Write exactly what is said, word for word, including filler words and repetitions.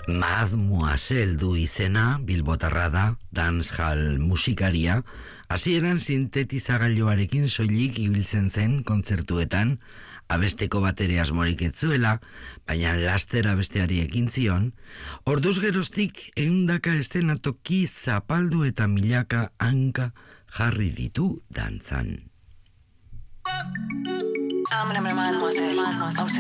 Mademoiselle du izena, bilbotarra da, dancehall musikaria, hasieran sintetizagailuarekin soilik ibiltzen zen kontzertuetan, abesteko batere asmorik ez zuela, baina laster abesteari ekin zion, orduz geroztik ehundaka estenatoki zapaldu eta milaka hanka jarri ditu dantzan.